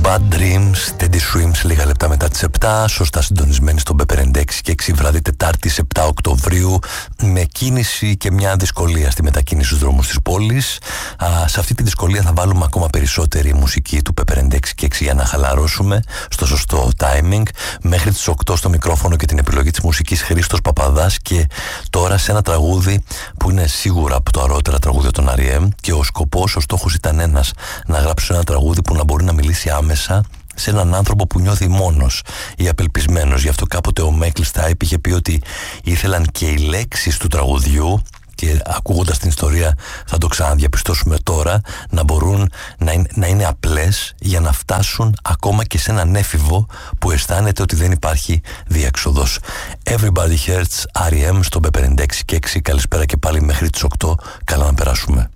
Bad Dreams, Teddy Swims, λίγα λεπτά μετά τις 7, σωστά συντονισμένοι στον Pepper 6 και 6 βράδυ Τετάρτη 7 Οκτωβρίου, με κίνηση και μια δυσκολία στη μετακίνηση στους δρόμους της πόλης. Σε αυτή τη δυσκολία θα βάλουμε ακόμα περισσότερη μουσική του Pepper 6 και 6 για να χαλαρώσουμε στο σωστό timing. Μέχρι τις 8 στο μικρόφωνο και την επιλογή της μουσικής Χρήστος Παπαδάς, και τώρα σε ένα τραγούδι που είναι σίγουρα από το αραιότερα τραγούδια των R.E.M. και ο στόχος ήταν ένας, να γράψω ένα τραγούδι που να μπορεί να μιλήσει άμεσα σε έναν άνθρωπο που νιώθει μόνος ή απελπισμένος. Γι' αυτό κάποτε ο Michael Stipe είχε πει ότι ήθελαν και οι λέξεις του τραγουδιού, και ακούγοντας την ιστορία θα το ξαναδιαπιστώσουμε τώρα, να μπορούν να είναι απλές για να φτάσουν ακόμα και σε έναν έφηβο που αισθάνεται ότι δεν υπάρχει διέξοδος. Everybody Hurts, R.E.M. στο Pepper 6 και 6. Καλησπέρα και πάλι μέχρι τις 8. Καλά να περάσουμε.